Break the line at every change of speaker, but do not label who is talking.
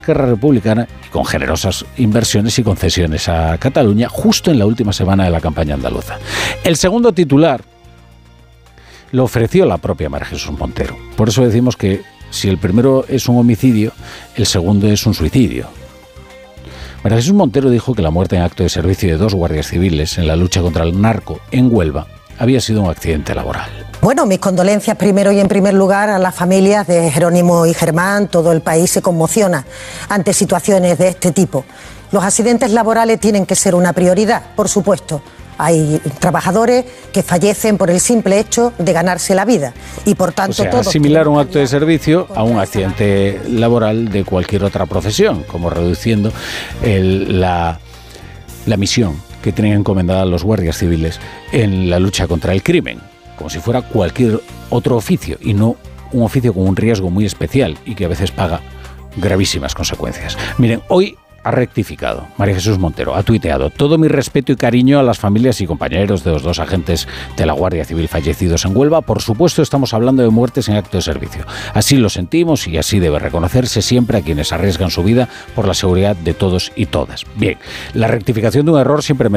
Esquerra Republicana y con generosas inversiones y concesiones a Cataluña justo en la última semana de la campaña andaluza. El segundo titular lo ofreció la propia María Jesús Montero. Por eso decimos que si el primero es un homicidio, el segundo es un suicidio. María Jesús Montero dijo que la muerte en acto de servicio de 2 guardias civiles en la lucha contra el narco en Huelva había sido un accidente laboral.
Bueno, mis condolencias primero y en primer lugar a las familias de Jerónimo y Germán. Todo el país se conmociona ante situaciones de este tipo. Los accidentes laborales tienen que ser una prioridad, por supuesto. Hay trabajadores que fallecen por el simple hecho de ganarse la vida y por tanto todos
asimilar un acto de servicio a un accidente laboral de cualquier otra profesión, como reduciendo la misión que tienen encomendada los guardias civiles en la lucha contra el crimen, como si fuera cualquier otro oficio y no un oficio con un riesgo muy especial y que a veces paga gravísimas consecuencias. Miren, hoy ha rectificado María Jesús Montero, ha tuiteado: todo mi respeto y cariño a las familias y compañeros de los 2 agentes de la Guardia Civil fallecidos en Huelva. Por supuesto, estamos hablando de muertes en acto de servicio. Así lo sentimos y así debe reconocerse siempre a quienes arriesgan su vida por la seguridad de todos y todas. Bien, la rectificación de un error siempre